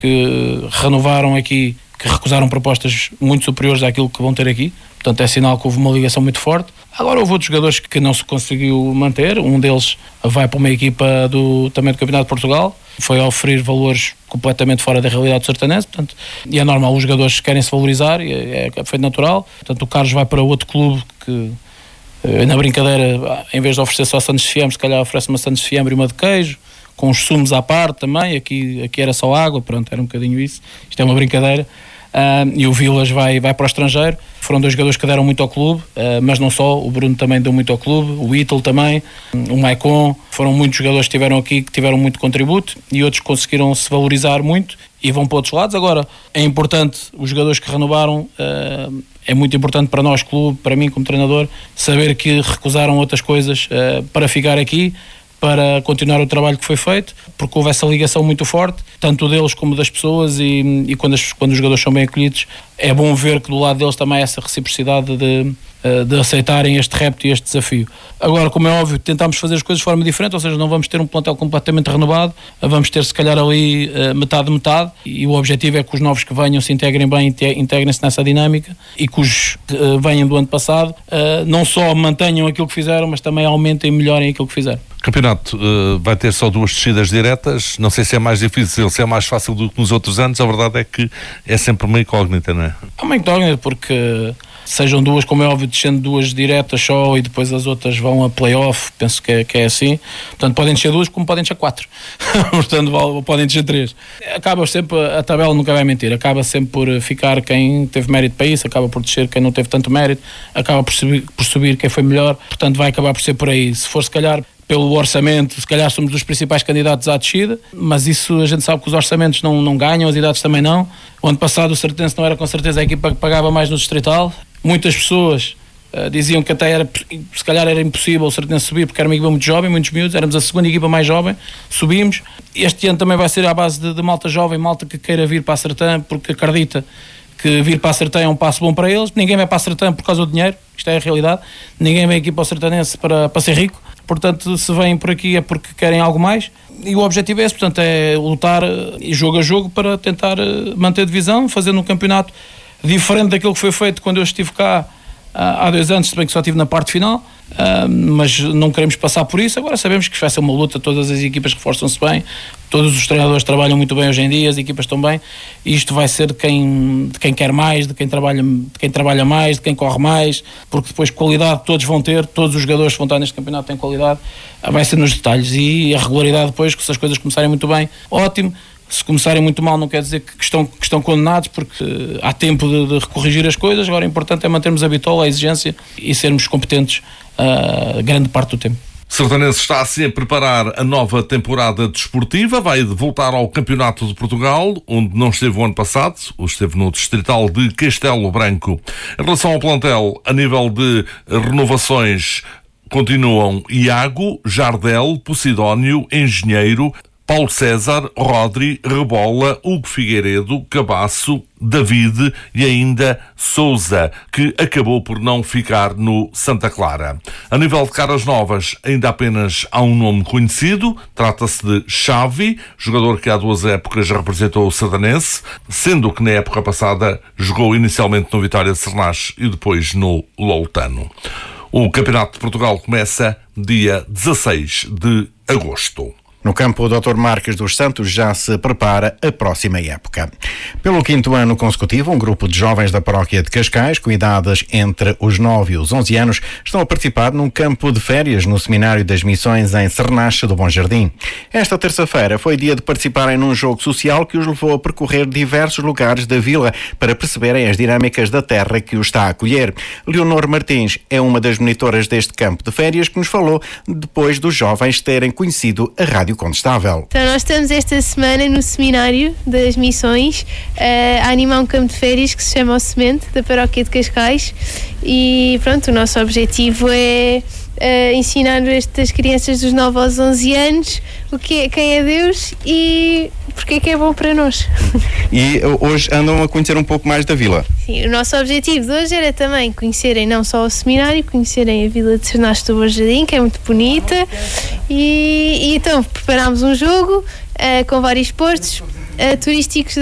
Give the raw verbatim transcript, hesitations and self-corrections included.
que renovaram aqui, que recusaram propostas muito superiores àquilo que vão ter aqui. Portanto, é sinal que houve uma ligação muito forte. Agora houve outros jogadores que não se conseguiu manter. Um deles vai para uma equipa do, também do Campeonato de Portugal. Foi a oferir valores completamente fora da realidade do Sertanense. Portanto, e é normal, os jogadores querem se valorizar, e é, é feito natural. Portanto, o Carlos vai para outro clube que, na brincadeira, em vez de oferecer só Santos de Fiambre, se calhar oferece uma Santos de Fiambre e uma de queijo, com os sumos à parte também. Aqui, aqui era só água, pronto, era um bocadinho isso. Isto é uma brincadeira. Uh, e o Vilas vai, vai para o estrangeiro. Foram dois jogadores que deram muito ao clube, uh, mas não só, o Bruno também deu muito ao clube, o Ítalo também, o Maicon. Foram muitos jogadores que estiveram aqui, que tiveram muito contributo, e outros conseguiram se valorizar muito e vão para outros lados. Agora, é importante, os jogadores que renovaram, uh, é muito importante para nós, clube, para mim como treinador, saber que recusaram outras coisas uh, para ficar aqui, para continuar o trabalho que foi feito, porque houve essa ligação muito forte, tanto deles como das pessoas, e, e quando, as, quando os jogadores são bem acolhidos, é bom ver que do lado deles também há essa reciprocidade de, de aceitarem este repto e este desafio. Agora, como é óbvio, tentamos fazer as coisas de forma diferente, ou seja, não vamos ter um plantel completamente renovado, vamos ter se calhar ali metade metade, e o objetivo é que os novos que venham se integrem bem, integrem-se nessa dinâmica, e que os que venham do ano passado não só mantenham aquilo que fizeram, mas também aumentem e melhorem aquilo que fizeram. O campeonato uh, vai ter só duas descidas diretas. Não sei se é mais difícil, se é mais fácil do que nos outros anos. A verdade é que é sempre uma incógnita, não é? É uma incógnita, porque sejam duas, como é óbvio, descendo duas diretas só e depois as outras vão a play-off, penso que é, que é assim. Portanto, podem descer duas como podem descer quatro. Portanto, podem descer três. Acaba sempre, a tabela nunca vai mentir, acaba sempre por ficar quem teve mérito para isso, acaba por descer quem não teve tanto mérito, acaba por subir, por subir quem foi melhor. Portanto, vai acabar por ser por aí. Se for, se calhar, pelo orçamento, se calhar somos dos principais candidatos à descida, mas isso a gente sabe que os orçamentos não, não ganham, as idades também não. O ano passado o Sertense não era com certeza a equipa que pagava mais no Distrital. Muitas pessoas uh, diziam que até era, se calhar era impossível o Sertense subir, porque era uma equipa muito jovem, muitos miúdos, éramos a segunda equipa mais jovem, subimos. Este ano também vai ser à base de, de malta jovem, malta que queira vir para a Sertã, porque acredita que vir para a Sertã é um passo bom para eles. Ninguém vai para a Sertã por causa do dinheiro, isto é a realidade. Ninguém vem aqui para o Sertanense para, para ser rico. Portanto, se vêm por aqui é porque querem algo mais, e o objetivo é esse, portanto, é lutar jogo a jogo para tentar manter a divisão, fazendo um campeonato diferente daquilo que foi feito quando eu estive cá há dois anos, se bem que só estive na parte final, mas não queremos passar por isso. Agora sabemos que vai ser uma luta, todas as equipas reforçam-se bem, todos os treinadores trabalham muito bem hoje em dia, as equipas estão bem, e isto vai ser de quem, de quem quer mais, de quem, trabalha, de quem trabalha mais, de quem corre mais, porque depois qualidade todos vão ter, todos os jogadores que vão estar neste campeonato têm qualidade, vai ser nos detalhes, e a regularidade depois, que se as coisas começarem muito bem, ótimo. Se começarem muito mal não quer dizer que estão, que estão condenados, porque uh, há tempo de, de recorrigir as coisas. Agora o importante é mantermos a bitola, a exigência, e sermos competentes uh, grande parte do tempo. Sertanense está assim a preparar a nova temporada desportiva, vai voltar ao Campeonato de Portugal, onde não esteve o ano passado, esteve no Distrital de Castelo Branco. Em relação ao plantel, a nível de renovações, continuam Iago, Jardel, Posidónio, Engenheiro, Paulo César, Rodri, Rebola, Hugo Figueiredo, Cabasso, David e ainda Sousa, que acabou por não ficar no Santa Clara. A nível de caras novas, ainda apenas há um nome conhecido, trata-se de Xavi, jogador que há duas épocas representou o Sertanense, sendo que na época passada jogou inicialmente no Vitória de Sernás e depois no Loutano. O Campeonato de Portugal começa dia dezasseis de agosto. No campo, o doutor Marques dos Santos já se prepara a próxima época. Pelo quinto ano consecutivo, um grupo de jovens da paróquia de Cascais, com idades entre os nove e os onze anos, estão a participar num campo de férias no Seminário das Missões em Sernache do Bom Jardim. Esta terça-feira foi dia de participarem num jogo social que os levou a percorrer diversos lugares da vila para perceberem as dinâmicas da terra que os está a acolher. Leonor Martins é uma das monitoras deste campo de férias que nos falou depois dos jovens terem conhecido a Rádio Condestável. Então nós estamos esta semana no Seminário das Missões uh, a animar um campo de férias que se chama O Semente, da Paróquia de Cascais, e pronto, o nosso objetivo é uh, ensinar estas crianças dos nove aos onze anos o que é, quem é Deus e porque é que é bom para nós. E hoje andam a conhecer um pouco mais da vila. Sim, o nosso objetivo de hoje era também conhecerem não só o seminário, conhecerem a vila de Sernache do Bom Jardim, que é muito bonita, e, e então preparámos um jogo uh, com vários postos uh, turísticos